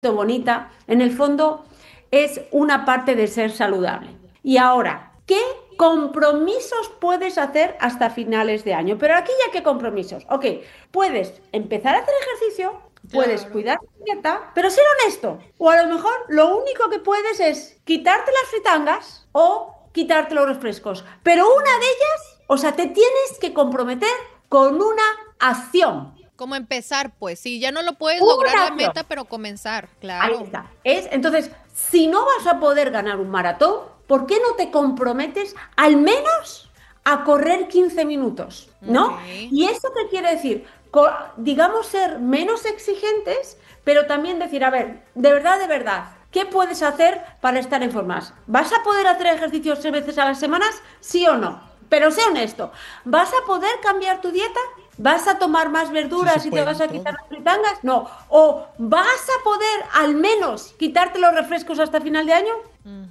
bonita, en el fondo es una parte de ser saludable. Y ahora, ¿qué compromisos puedes hacer hasta finales de año? Pero aquí ya qué compromisos. Ok, puedes empezar a hacer ejercicio, puedes cuidar tu dieta, pero ser honesto. O a lo mejor lo único que puedes es quitarte las fritangas o quitarte los refrescos. Pero una de ellas, o sea, te tienes que comprometer con una acción. Como empezar, pues. Sí, ya no lo puedes Una lograr la acción. meta, pero comenzar, Ahí claro. está. Entonces, si no vas a poder ganar un maratón, ¿por qué no te comprometes al menos a correr 15 minutos? ¿No? Ok. ¿Y eso qué quiere decir? Digamos, ser menos exigentes, pero también decir, a ver, de verdad, ¿qué puedes hacer para estar en forma? ¿Vas a poder hacer ejercicios 3 veces a la semana? ¿Sí o no? Pero sé honesto, ¿vas a poder cambiar tu dieta? ¿Vas a tomar más verduras se y te puede, vas a todo. quitar las fritangas? No. ¿O vas a poder al menos quitarte los refrescos hasta final de año?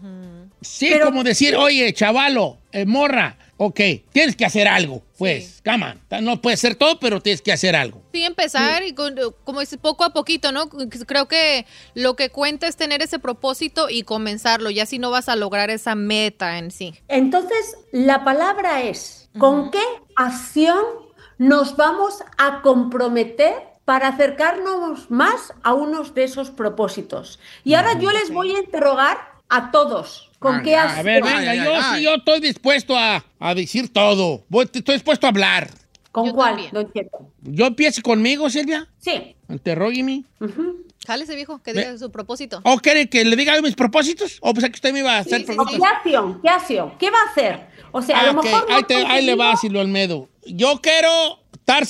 Sí, Pero- como decir, oye, chavalo, morra, ok, tienes que hacer algo, pues, Sí. come on. No puede ser todo, pero tienes que hacer algo. Sí, empezar y como dices, poco a poquito, ¿no? Creo que lo que cuenta es tener ese propósito y comenzarlo, ya si no vas a lograr esa meta en sí. Entonces, la palabra es, ¿con qué acción nos vamos a comprometer para acercarnos más a unos de esos propósitos? Y ahora yo les voy a interrogar a todos. ¿Con Ay, qué ay, A ver, acción? venga, Ay, yo ay, sí, ay. yo estoy dispuesto a decir todo. Estoy dispuesto a hablar. ¿Con Yo cuál, también. don Cheto? ¿Yo empiezo conmigo, Silvia? Sí. Interrógueme. Jálese, viejo, que diga su propósito. ¿O quiere que le diga yo mis propósitos? ¿O pensé que usted me iba a hacer Sí, sí, ¿O preguntas? qué acción? ¿Qué acción? ¿Qué va a hacer? O sea, a lo Ok, mejor no ahí le va, conseguimos- Silvio Almedo. Yo quiero estar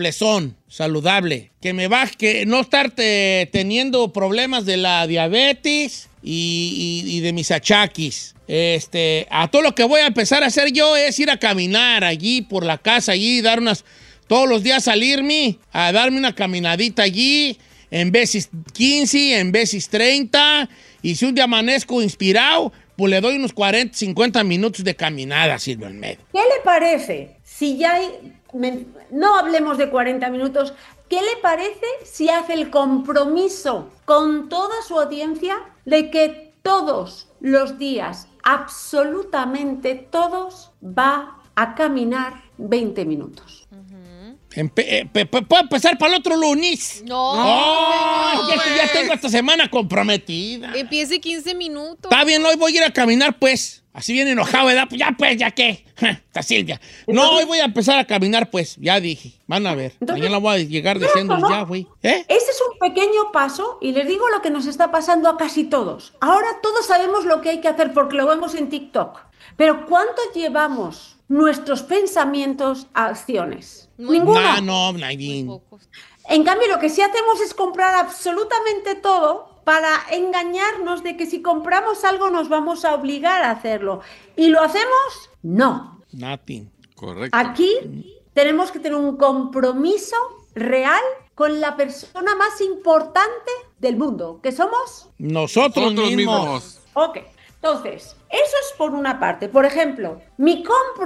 saludable, que no estar teniendo problemas de la diabetes y de mis achaquis. A todo lo que voy a empezar a hacer yo es ir a caminar allí por la casa, allí, todos los días salirme a darme una caminadita allí, en veces 15, en veces 30, y si un día amanezco inspirado, pues le doy unos 40, 50 minutos de caminada, Silvio Almedo. ¿Qué le parece si ya no hablemos de 40 minutos? ¿Qué le parece si hace el compromiso con toda su audiencia de que todos los días, absolutamente todos, va a caminar 20 minutos? ¿Puedo empezar para el otro lunes? No, ¡Oh! señor. Ya tengo esta semana comprometida. Empiece 15 minutos. Está bien, hoy voy a ir a caminar, pues. Así bien enojado, ¿verdad? Pues, ¿ya qué? Está Silvia. No, hoy voy a empezar a caminar, pues. Ya dije. Van a ver. Entonces, Mañana voy a llegar diciendo, ¿no? ya, güey. ¿Eh? Ese es un pequeño paso y les digo lo que nos está pasando a casi todos. Ahora todos sabemos lo que hay que hacer porque lo vemos en TikTok. Pero ¿cuánto llevamos nuestros pensamientos a acciones? Ninguno. No, nadie. Pocos. En cambio, lo que sí hacemos es comprar absolutamente todo para engañarnos de que si compramos algo nos vamos a obligar a hacerlo. ¿Y lo hacemos? No. Nothing. Correcto. Aquí tenemos que tener un compromiso real con la persona más importante del mundo, que somos. Nosotros mismos. Ok, entonces, eso es por una parte. Por ejemplo, mi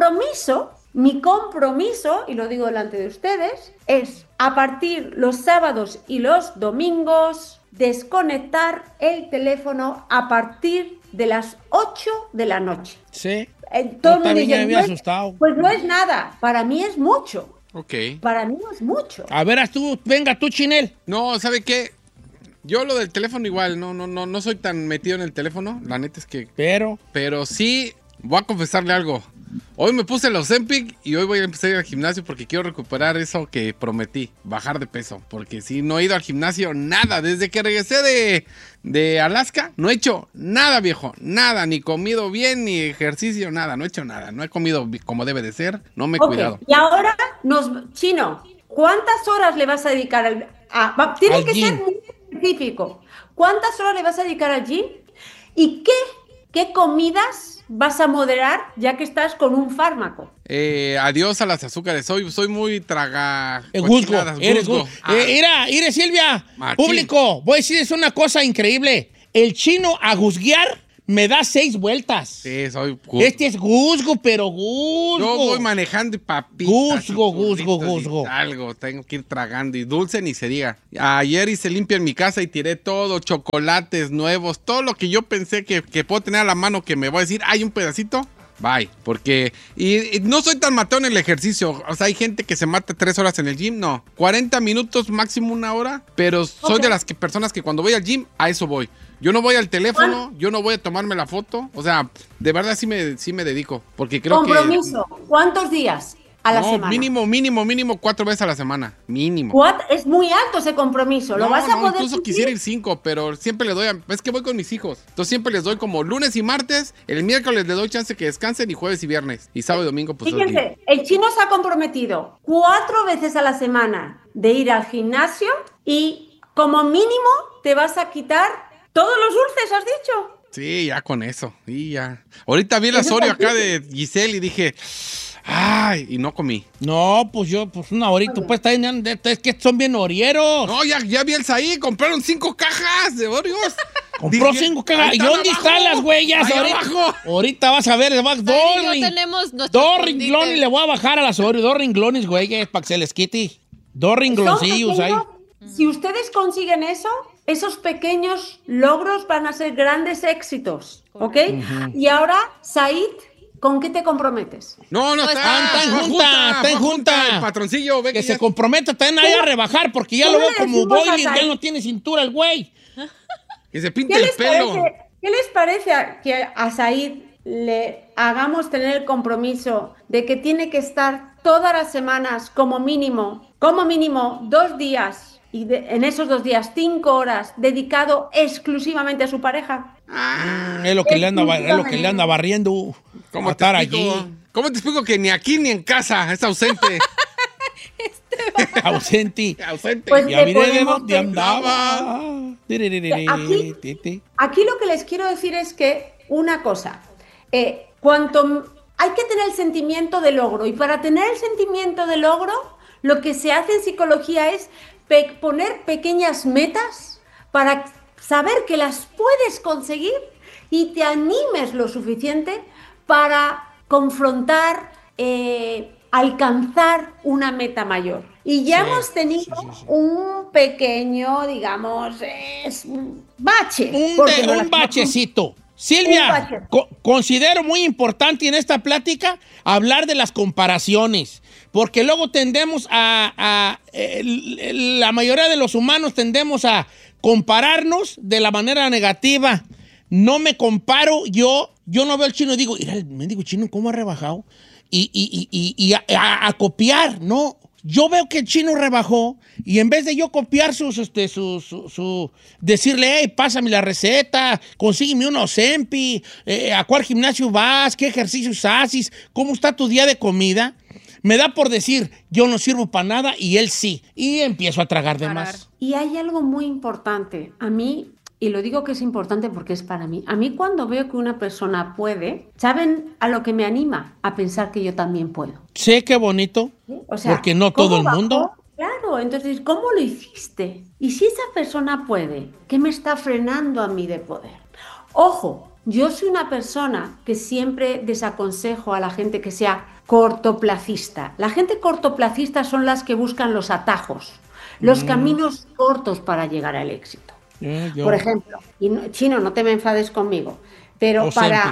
compromiso, y lo digo delante de ustedes, es a partir los sábados y los domingos desconectar el teléfono a partir de las 8 de la noche. Sí. Todo Yo el mundo también dice, me había "No es- asustado". Pues no es nada, para mí es mucho. Ok. Para mí es mucho. A ver, venga tú, Chinel. No, ¿sabe qué? Yo lo del teléfono igual, no soy tan metido en el teléfono. La neta es que. Pero sí, voy a confesarle algo. Hoy me puse el Ozempic y hoy voy a empezar a ir al gimnasio porque quiero recuperar eso que prometí, bajar de peso. Porque sí, no he ido al gimnasio nada. Desde que regresé de Alaska, no he hecho nada, viejo. Nada, ni comido bien, ni ejercicio, nada. No he hecho nada. No he comido como debe de ser. No me he Ok, cuidado. y ahora, Chino, ¿cuántas horas le vas a dedicar tiene Al que gym. ser muy específico. ¿Cuántas horas le vas a dedicar al gym? ¿Y qué comidas vas a moderar ya que estás con un fármaco? Adiós a las azúcares. Soy muy traga. Guzgo, cochinadas, eres guzgo. guzgo. Mira, Silvia, Machín. público, voy a decir es una cosa increíble. El chino a juzguear me da 6 vueltas. Sí, soy Este es Guzgo, pero Guzgo. Yo voy manejando y papitas. Guzgo. Algo, tengo que ir tragando. Y dulce ni se diga. Ayer hice limpia en mi casa y tiré todo, chocolates nuevos, todo lo que yo pensé que puedo tener a la mano que me voy a decir, hay un pedacito. Bye, porque y no soy tan mateo en el ejercicio. O sea, hay gente que se mata 3 horas en el gym, no. 40 minutos, máximo 1 hora, pero soy de las personas que cuando voy al gym, a eso voy. Yo no voy al teléfono, yo no voy a tomarme la foto. O sea, de verdad sí me dedico, porque creo Compromiso. ¿Cuántos días a la semana? Mínimo 4 veces a la semana, mínimo. Es muy alto ese compromiso. ¿Lo vas a poder incluso cumplir? quisiera ir 5, pero siempre le doy, es que voy con mis hijos. Entonces siempre les doy como lunes y martes, el miércoles les doy chance que descansen y jueves y viernes. Y sábado y domingo pues Fíjense, el chino se ha comprometido 4 veces a la semana de ir al gimnasio y como mínimo te vas a quitar todos los dulces, ¿has dicho? Sí, ya con eso. Y ya. Ahorita vi el Asorio acá de Giselle y dije, ay, y no comí. No, pues una horita, pues es que son bien orieros. No, ya vi el Saí, compraron 5 cajas de Oreos. Compró 5 cajas. ¿Y dónde están las huellas? Ahorita vas a ver, dos renglones le voy a bajar a las Oreos, 2 renglones, güeyes, para que se les quite. 2 rengloncillos ahí. Si ustedes consiguen eso, esos pequeños logros van a ser grandes éxitos, ¿ok? Y ahora, Said, ¿con qué te comprometes? No, está en junta. El patroncillo, ve que se comprometa también ahí a rebajar, porque ya lo veo como boiling, ya no tiene cintura el güey. Que se pinte el pelo. ¿Qué les parece que a Said le hagamos tener el compromiso de que tiene que estar todas las semanas como mínimo 2 días y en esos 2 días 5 horas dedicado exclusivamente a su pareja? Es lo que le anda barriendo. ¿Cómo estar allí? ¿Cómo te explico que ni aquí ni en casa es ausente? Ausente. Pues ya miré de dónde andaba. Aquí lo que les quiero decir es que una cosa, hay que tener el sentimiento de logro, y para tener el sentimiento de logro, lo que se hace en psicología es poner pequeñas metas para saber que las puedes conseguir y te animes lo suficiente para confrontar, alcanzar una meta mayor. Y ya hemos tenido un pequeño, digamos, bache. Un bachecito. Silvia, considero muy importante en esta plática hablar de las comparaciones, porque luego tendemos la mayoría de los humanos tendemos a compararnos de la manera negativa. No me comparo, yo no veo al chino y digo, mira, el mendigo chino cómo ha rebajado, y a copiar, ¿no? Yo veo que el chino rebajó y en vez de yo copiar decirle, hey, pásame la receta, consígueme un Ozempic, a cuál gimnasio vas, qué ejercicios haces, cómo está tu día de comida, me da por decir, yo no sirvo para nada y él sí. Y empiezo a tragar de más. Y hay algo muy importante. A mí, y lo digo que es importante porque es para mí, a mí cuando veo que una persona puede, ¿saben a lo que me anima? A pensar que yo también puedo. Sí, qué bonito. ¿Sí? O sea, porque no todo el mundo. Claro, entonces, ¿cómo lo hiciste? Y si esa persona puede, ¿qué me está frenando a mí de poder? Ojo, yo soy una persona que siempre desaconsejo a la gente que sea cortoplacista. La gente cortoplacista son las que buscan los atajos, los caminos cortos para llegar al éxito. Por ejemplo, y chino, no te me enfades conmigo, pero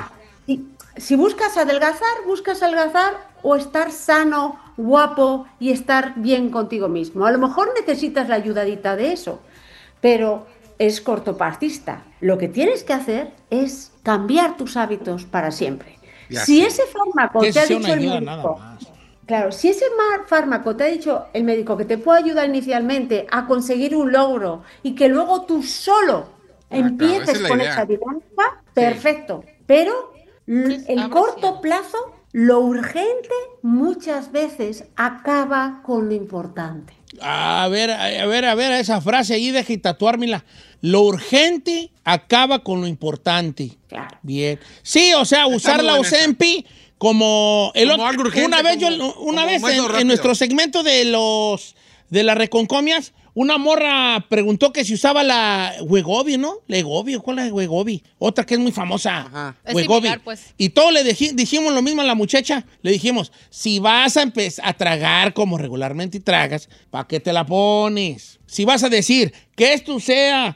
si buscas adelgazar o estar sano, guapo y estar bien contigo mismo. A lo mejor necesitas la ayudadita de eso, pero es cortoplacista. Lo que tienes que hacer es cambiar tus hábitos para siempre. Si ese fármaco te ha dicho el médico, claro, si ese fármaco te ha dicho el médico que te puede ayudar inicialmente a conseguir un logro y que luego tú solo empieces con esa dinámica, perfecto. Pero el corto plazo, lo urgente muchas veces acaba con lo importante. A ver, esa frase ahí, deje tatuármela. Lo urgente acaba con lo importante. Claro. Bien. Sí, o sea, usar la Ozempic como algo urgente, una vez en nuestro segmento de de las reconcomias, una morra preguntó que si usaba la Wegovy, ¿no? Legovy, ¿cuál es la Wegovy? Otra que es muy famosa. Ajá. Wegovy. Similar, pues. Y todos le dijimos lo mismo a la muchacha. Le dijimos, si vas a empezar a tragar como regularmente tragas, ¿para qué te la pones? Si vas a decir que esto sea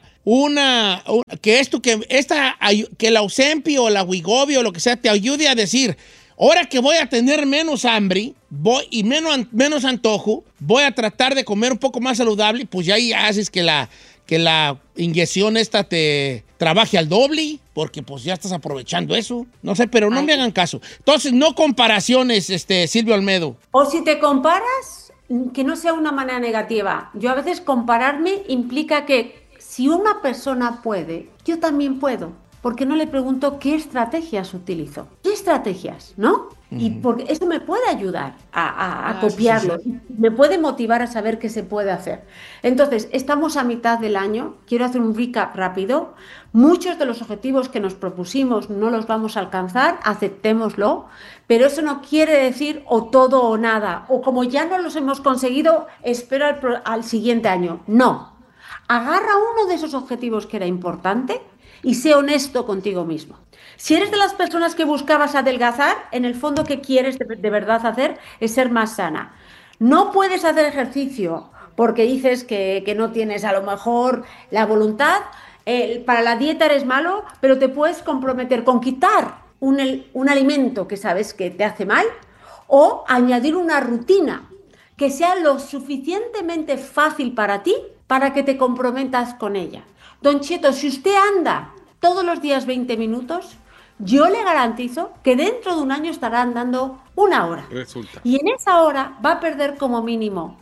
que la Ozempic o la Wegovy o lo que sea te ayude a decir, ahora que voy a tener menos hambre y menos antojo, voy a tratar de comer un poco más saludable, pues ya ahí haces que la inyección esta te trabaje al doble, porque pues ya estás aprovechando eso. No sé, pero no me hagan caso. Entonces, no comparaciones, Silvio Olmedo. O si te comparas, que no sea una manera negativa. Yo a veces compararme implica que si una persona puede, yo también puedo. Porque no le pregunto qué estrategias utilizo. ¿Qué estrategias? ¿No? Y porque eso me puede ayudar a copiarlo. Sí. Me puede motivar a saber qué se puede hacer. Entonces, estamos a mitad del año. Quiero hacer un recap rápido. Muchos de los objetivos que nos propusimos no los vamos a alcanzar. Aceptémoslo. Pero eso no quiere decir o todo o nada. O como ya no los hemos conseguido, espero al siguiente año. No. Agarra uno de esos objetivos que era importante y sé honesto contigo mismo. Si eres de las personas que buscabas adelgazar, en el fondo que quieres de verdad hacer es ser más sana. No puedes hacer ejercicio porque dices que no tienes a lo mejor la voluntad. Para la dieta eres malo, pero te puedes comprometer con quitar un alimento que sabes que te hace mal o añadir una rutina que sea lo suficientemente fácil para ti para que te comprometas con ella. Don Cheto, si usted anda todos los días 20 minutos, yo le garantizo que dentro de un año estará andando 1 hora. Resulta. Y en esa hora va a perder como mínimo,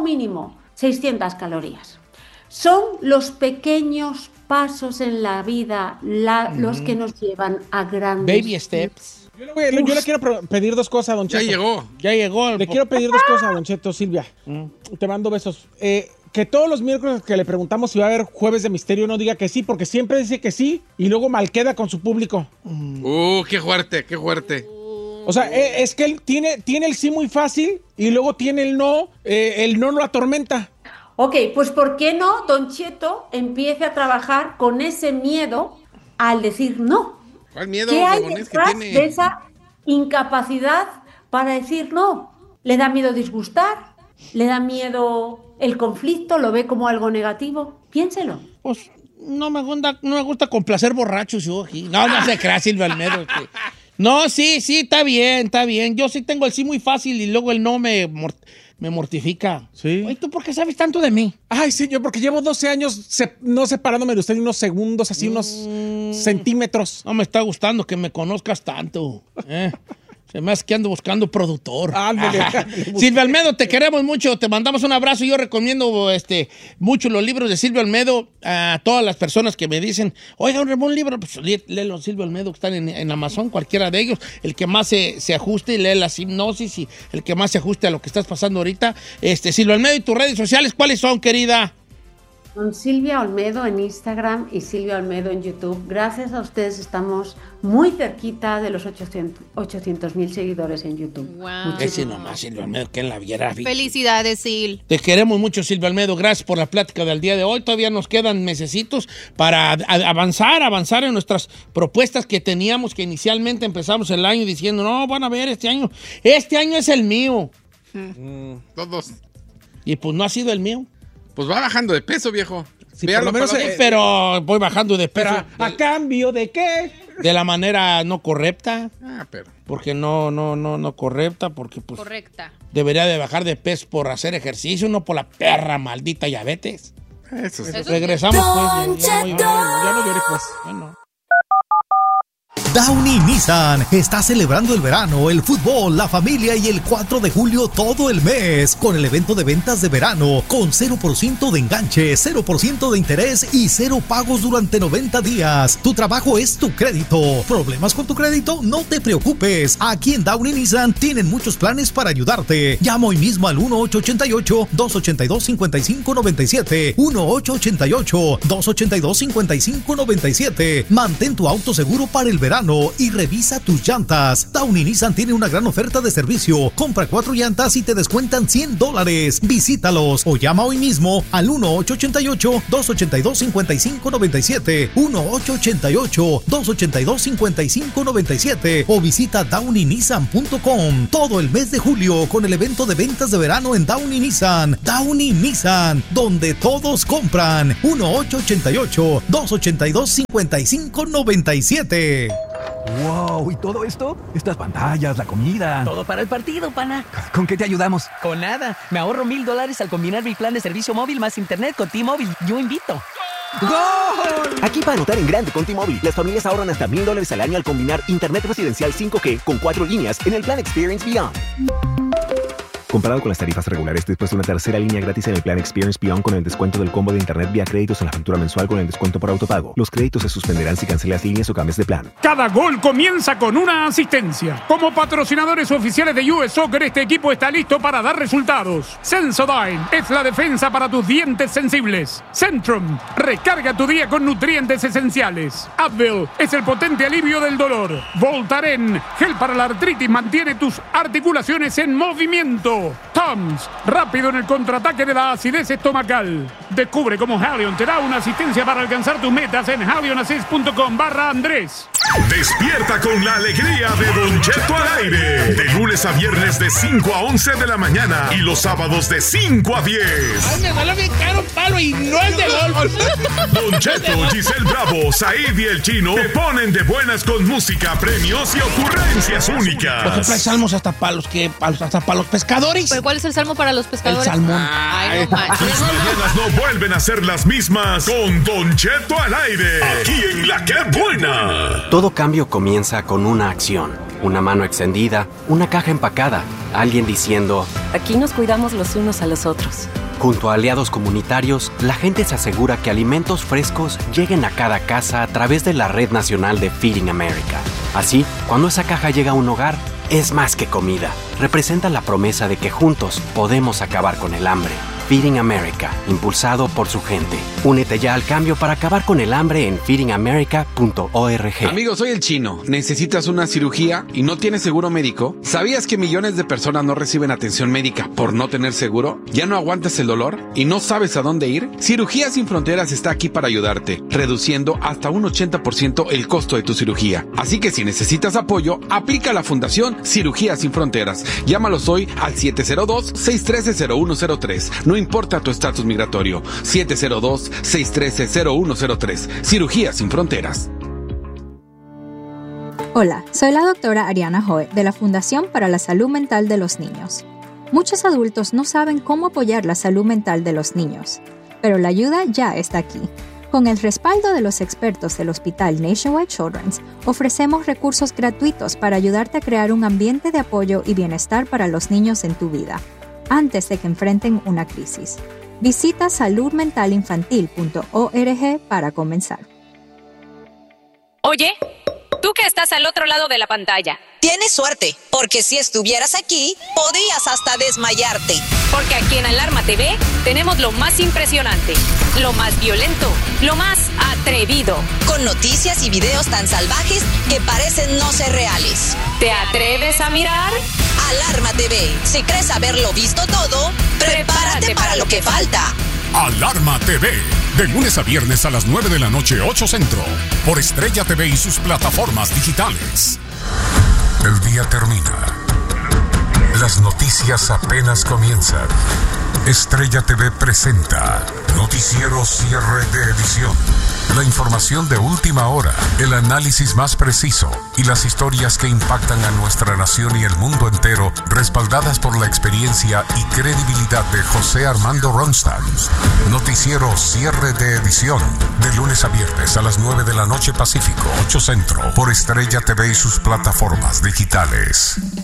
600 calorías. Son los pequeños pasos en la vida los que nos llevan a grandes... Baby steps. Yo le quiero pedir 2 cosas, Don Cheto. Ya llegó. Le quiero pedir 2 cosas, Don Cheto, Silvia. Te mando besos. Que todos los miércoles que le preguntamos si va a haber Jueves de Misterio no diga que sí, porque siempre dice que sí y luego mal queda con su público. Qué fuerte, qué fuerte. O sea, es que él tiene el sí muy fácil y luego tiene el no lo atormenta. Ok, pues ¿por qué no Don Cheto empiece a trabajar con ese miedo al decir no? ¿Cuál miedo? ¿Qué hay detrás de esa incapacidad para decir no? ¿Le da miedo disgustar? ¿Le da miedo el conflicto? ¿Lo ve como algo negativo? Piénselo. Pues no me gusta complacer borrachos yo aquí. No se crea, Silvio Olmedo. No, sí, está bien. Yo sí tengo el sí muy fácil y luego el no me mortifica. Sí. Oye, ¿tú por qué sabes tanto de mí? Ay, sí, yo porque llevo 12 años no separándome de usted ni unos segundos, así unos centímetros. No me está gustando que me conozcas tanto. Se me hace que ando buscando productor. Silvio Olmedo, te queremos mucho, te mandamos un abrazo. Yo recomiendo mucho los libros de Silvio Olmedo a todas las personas que me dicen, oiga, un libro, pues léelo, Silvio Olmedo, que están en Amazon, cualquiera de ellos, el que más se ajuste, y lee la hipnosis y el que más se ajuste a lo que estás pasando ahorita. Silvio Olmedo, y tus redes sociales, ¿cuáles son, querida? Con Silvia Olmedo en Instagram y Silvia Olmedo en YouTube. Gracias a ustedes estamos muy cerquita de los 800,000 seguidores en YouTube. Wow. Ese nomás, Silvia Olmedo, que en la viera. Felicidades, Sil. Te queremos mucho, Silvia Olmedo. Gracias por la plática del día de hoy. Todavía nos quedan mesecitos para avanzar en nuestras propuestas que teníamos, que inicialmente empezamos el año diciendo, no, van a ver, este año es el mío. Todos. Y pues no ha sido el mío. Pues va bajando de peso, viejo. Sí, por lo menos, pero voy bajando de peso. ¿A cambio de qué? De la manera no correcta. Pero. Porque no correcta, porque pues... Correcta. Debería de bajar de peso por hacer ejercicio, no por la perra maldita diabetes. Eso sí. Regresamos, pues. Ya no lloré, pues. Bueno. Downey Nissan está celebrando el verano, el fútbol, la familia y el 4 de julio todo el mes con el evento de ventas de verano con 0% de enganche, 0% de interés y 0 pagos durante 90 días. Tu trabajo es tu crédito. ¿Problemas con tu crédito? No te preocupes. Aquí en Downey Nissan tienen muchos planes para ayudarte. Llama hoy mismo al 1-888-282-5597. 1-888-282-5597. Mantén tu auto seguro para el verano. verano y revisa tus llantas. Downey Nissan tiene una gran oferta de servicio. Compra 4 llantas y te descuentan $100. Visítalos o llama hoy mismo al 1-888-282-5597, 1-888-282-5597 o visita DowneyNissan.com todo el mes de julio con el evento de ventas de verano en Downey Nissan. Downey Nissan, donde todos compran. 1-888-282-5597. ¡Wow! ¿Y todo esto? Estas pantallas, la comida. Todo para el partido, pana. ¿Con qué te ayudamos? Con nada. Me ahorro $1,000 al combinar mi plan de servicio móvil más internet con T-Mobile. Yo invito. ¡Gol! Aquí para anotar en grande con T-Mobile, las familias ahorran hasta $1,000 al año al combinar internet residencial 5G con 4 líneas en el plan Experience Beyond. Comparado con las tarifas regulares, después de una tercera línea gratis en el plan Experience Beyond con el descuento del combo de internet vía créditos en la factura mensual con el descuento por autopago. Los créditos se suspenderán si cancelas líneas o cambias de plan. Cada gol comienza con una asistencia. Como patrocinadores oficiales de US Soccer, este equipo está listo para dar resultados. Sensodyne es la defensa para tus dientes sensibles. Centrum, recarga tu día con nutrientes esenciales. Advil es el potente alivio del dolor. Voltaren, gel para la artritis, mantiene tus articulaciones en movimiento. Tums, rápido en el contraataque de la acidez estomacal. Descubre cómo Halion te da una asistencia para alcanzar tus metas en halionassist.com/Andrés. Despierta con la alegría de Don Cheto al aire. De lunes a viernes de 5 a 11 de la mañana y los sábados de 5 a 10. Ay, me duele bien caro un palo y no es de golf. Don Cheto, Giselle Bravo, Said y el Chino te ponen de buenas con música, premios y ocurrencias únicas. Por ejemplo, hay salmos hasta para los pescadores. ¿Pero cuál es el salmo para los pescadores? El salmón. Ay, no manches. Tus mañanas no vuelven a ser las mismas con Don Cheto al aire. Aquí en La Que Buena. Todo cambio comienza con una acción. Una mano extendida, una caja empacada, alguien diciendo: aquí nos cuidamos los unos a los otros. Junto a aliados comunitarios, la gente se asegura que alimentos frescos lleguen a cada casa a través de la Red Nacional de Feeding America. Así, cuando esa caja llega a un hogar, es más que comida. Representa la promesa de que juntos podemos acabar con el hambre. Feeding America, impulsado por su gente. Únete ya al cambio para acabar con el hambre en feedingamerica.org. Amigo, soy el Chino. ¿Necesitas una cirugía y no tienes seguro médico? ¿Sabías que millones de personas no reciben atención médica por no tener seguro? ¿Ya no aguantas el dolor y no sabes a dónde ir? Cirugías Sin Fronteras está aquí para ayudarte, reduciendo hasta un 80% el costo de tu cirugía. Así que si necesitas apoyo, aplica a la Fundación Cirugías Sin Fronteras. Llámalos hoy al 702-613-0103. No importa tu estatus migratorio. 702-613-0103. Cirugías Sin Fronteras. Hola, soy la doctora Ariana Joe de la Fundación para la Salud Mental de los Niños. Muchos adultos no saben cómo apoyar la salud mental de los niños, pero la ayuda ya está aquí. Con el respaldo de los expertos del Hospital Nationwide Children's, ofrecemos recursos gratuitos para ayudarte a crear un ambiente de apoyo y bienestar para los niños en tu vida, antes de que enfrenten una crisis. Visita saludmentalinfantil.org para comenzar. Oye, tú que estás al otro lado de la pantalla. Tienes suerte, porque si estuvieras aquí, podrías hasta desmayarte. Porque aquí en Alarma TV tenemos lo más impresionante, lo más violento, lo más atrevido. Con noticias y videos tan salvajes que parecen no ser reales. ¿Te atreves a mirar? Alarma TV. Si crees haberlo visto todo, prepárate para lo que falta. Alarma TV, de lunes a viernes a las 9 de la noche, 8 Centro, por Estrella TV y sus plataformas digitales. El día termina. Las noticias apenas comienzan. Estrella TV presenta Noticiero Cierre de Edición. La información de última hora, el análisis más preciso y las historias que impactan a nuestra nación y el mundo entero, respaldadas por la experiencia y credibilidad de José Armando Ronstadt. Noticiero Cierre de Edición, de lunes a viernes a las 9 de la noche Pacífico, 8 Centro, por Estrella TV y sus plataformas digitales.